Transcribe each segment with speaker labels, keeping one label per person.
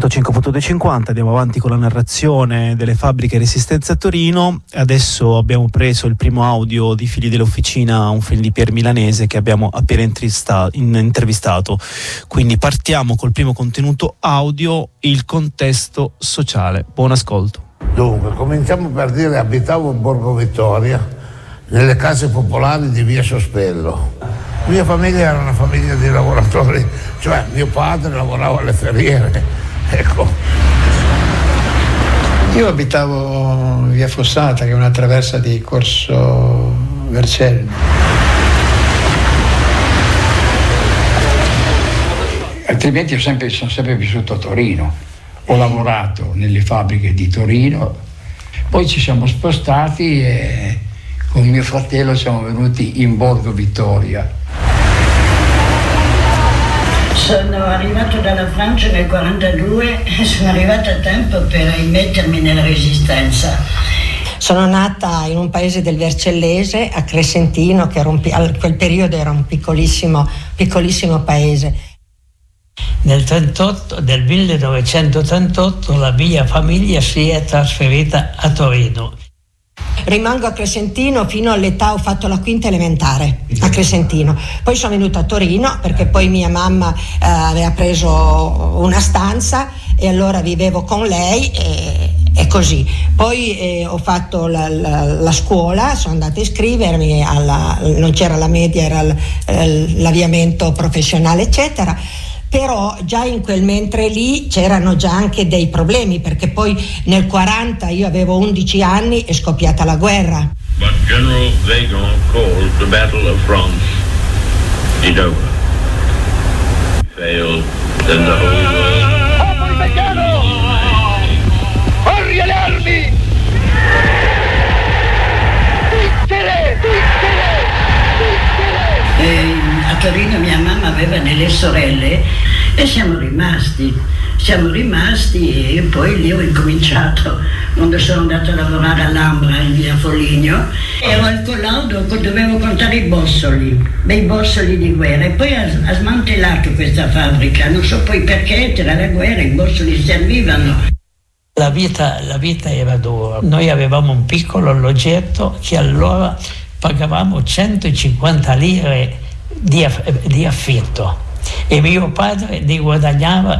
Speaker 1: 105.250, andiamo avanti con la narrazione delle fabbriche Resistenza a Torino. Adesso abbiamo preso il primo audio di Figli dell'Officina, un film di Pier Milanese che abbiamo appena intervistato. Quindi partiamo col primo contenuto audio, il contesto sociale. Buon ascolto.
Speaker 2: Dunque, cominciamo per dire: abitavo a Borgo Vittoria, nelle case popolari di via Sospello. La mia famiglia era una famiglia di lavoratori, cioè mio padre lavorava alle ferriere, ecco.
Speaker 3: Io abitavo via Fossata, che è una traversa di Corso Vercelli.
Speaker 4: Altrimenti sono sempre vissuto a Torino, ho lavorato nelle fabbriche di Torino, poi ci siamo spostati e con mio fratello siamo venuti in Borgo Vittoria.
Speaker 5: Sono arrivato dalla Francia nel 1942 e sono arrivata a tempo per immettermi nella Resistenza.
Speaker 6: Sono nata in un paese del Vercellese, a Crescentino, che a quel periodo era un piccolissimo paese.
Speaker 7: Nel 1938 la mia famiglia si è trasferita a Torino.
Speaker 6: Rimango a Crescentino fino all'età, ho fatto la quinta elementare a Crescentino, poi sono venuta a Torino perché poi mia mamma aveva preso una stanza e allora vivevo con lei e così. Poi ho fatto la scuola, sono andata a iscrivermi non c'era la media, era l'avviamento professionale eccetera. Però già in quel mentre lì c'erano già anche dei problemi, perché poi nel 40 io avevo 11 anni, è scoppiata la guerra.
Speaker 8: But General Weygand called the Battle of France is over. Failed, then the whole world.
Speaker 9: Uomo italiano! Corri alle armi! Vincere!
Speaker 5: A Torino mia mamma aveva delle sorelle e siamo rimasti e poi lì ho incominciato quando sono andata a lavorare all'Ambra in via Foligno. Ero al collaudo, dovevo contare i bossoli di guerra, e poi ha smantellato questa fabbrica, non so poi perché, c'era la guerra, i bossoli servivano.
Speaker 7: La vita era dura, noi avevamo un piccolo alloggetto che allora pagavamo 150 lire di affitto e mio padre ne guadagnava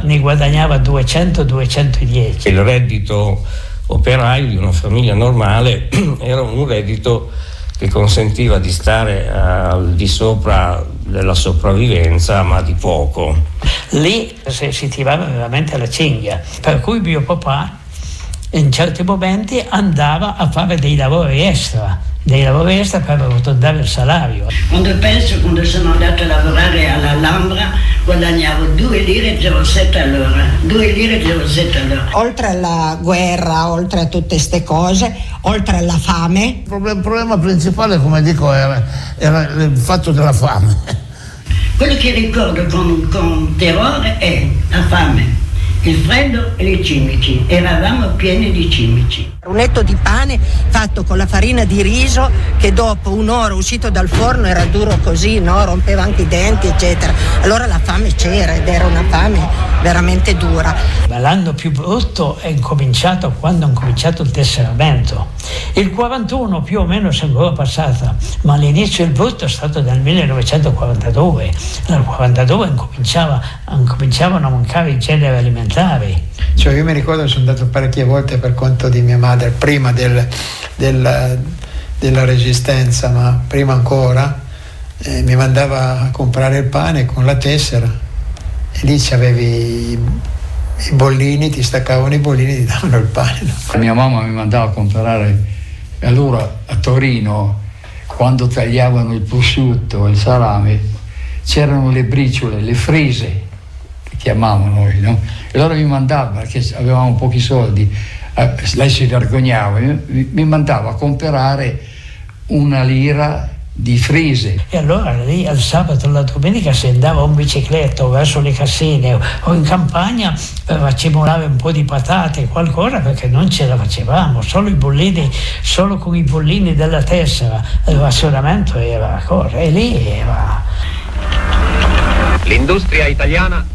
Speaker 7: 200-210.
Speaker 10: Il reddito operaio di una famiglia normale era un reddito che consentiva di stare al di sopra della sopravvivenza, ma di poco.
Speaker 7: Lì si tirava veramente la cinghia, per cui mio papà in certi momenti andava a fare dei lavori extra per arrotondare il salario.
Speaker 5: Quando sono andato a lavorare all'Alhambra guadagnavo 2,07 lire all'ora. 2,07 lire all'ora.
Speaker 6: Oltre alla guerra, oltre a tutte ste cose, oltre alla fame.
Speaker 2: Il problema principale, come dico, era il fatto della fame.
Speaker 5: Quello che ricordo con terrore è la fame, il freddo e le cimici. Eravamo pieni di cimici.
Speaker 6: Un etto di pane fatto con la farina di riso che dopo un'ora uscito dal forno era duro così, no? Rompeva anche i denti eccetera. Allora la fame c'era ed era una fame veramente dura.
Speaker 7: Ma l'anno più brutto è incominciato quando è incominciato il tesseramento. Il 41 più o meno si è ancora passata, ma all'inizio il brutto è stato nel 1942. Nel 42 incominciavano a mancare i generi alimentari.
Speaker 3: Cioè io mi ricordo che sono andato parecchie volte per conto di mia madre, prima della Resistenza, ma prima ancora, mi mandava a comprare il pane con la tessera e lì c'avevi i bollini, ti staccavano i bollini, ti davano il pane.
Speaker 4: Mia mamma mi mandava a comprare, allora a Torino, quando tagliavano il prosciutto e il salame, c'erano le briciole, le frise, che chiamavano noi, no? E allora mi mandava, perché avevamo pochi soldi, lei si vergognava, mi mandava a comprare 1 lira di frise.
Speaker 7: E allora lì al sabato e la domenica si andava in bicicletta o verso le Cassine o in campagna per accumulare un po' di patate, qualcosa, perché non ce la facevamo, solo con i bollini della tessera, il razionamento era cosa, e lì era.
Speaker 11: L'industria italiana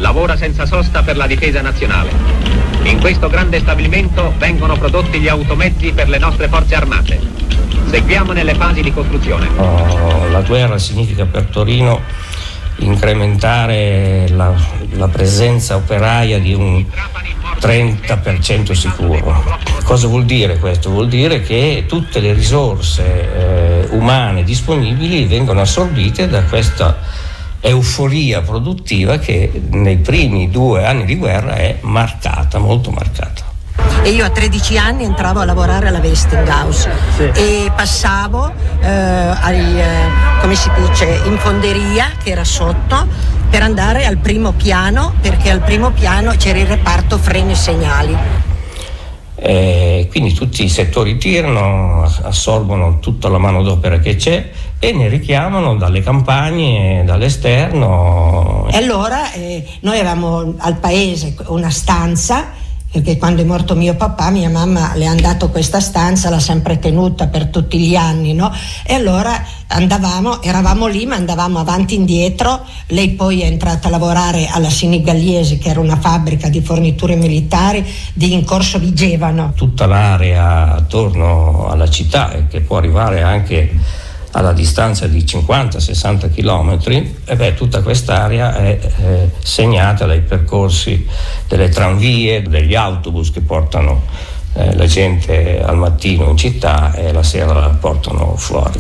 Speaker 11: lavora senza sosta per la difesa nazionale. In questo grande stabilimento vengono prodotti gli automezzi per le nostre forze armate. Seguiamo nelle fasi di costruzione.
Speaker 10: La guerra significa per Torino incrementare la presenza operaia di un 30% sicuro. Cosa vuol dire questo? Vuol dire che tutte le risorse umane disponibili vengono assorbite da questa euforia produttiva che nei primi 2 anni di guerra è marcata, molto marcata.
Speaker 6: E io a 13 anni entravo a lavorare alla Westinghouse e passavo come si dice, in fonderia che era sotto per andare al primo piano, perché al primo piano c'era il reparto freni e segnali.
Speaker 10: Quindi tutti i settori tirano, assorbono tutta la manodopera che c'è e ne richiamano dalle campagne, dall'esterno.
Speaker 6: E allora noi avevamo al paese una stanza, perché quando è morto mio papà mia mamma le ha dato questa stanza, l'ha sempre tenuta per tutti gli anni, no? E allora eravamo lì ma andavamo avanti e indietro. Lei poi è entrata a lavorare alla Sinigalliesi, che era una fabbrica di forniture militari in Corso Vigevano.
Speaker 10: Tutta l'area attorno alla città, che può arrivare anche alla distanza di 50-60 chilometri, tutta quest'area è segnata dai percorsi delle tranvie, degli autobus che portano la gente al mattino in città e la sera la portano fuori.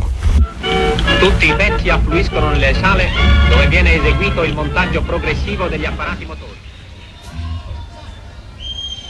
Speaker 11: Tutti i pezzi affluiscono nelle sale dove viene eseguito il montaggio progressivo degli apparati motori.